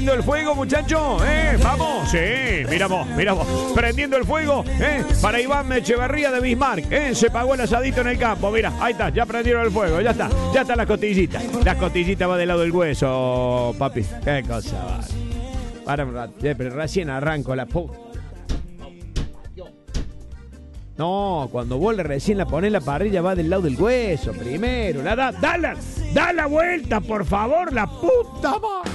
prendiendo el fuego, muchachos. Vamos. Sí, mira vos. Prendiendo el fuego, para Iván Echeverría de Bismarck. Se pagó el asadito en el campo. Mira, ahí está, ya prendieron el fuego. Ya está las costillitas. Las costillitas va del lado del hueso, papi. Qué cosa va. Para, pero recién arranco la puta. No, cuando vos recién la ponés en la parrilla va del lado del hueso primero. Da la vuelta, por favor, la puta madre.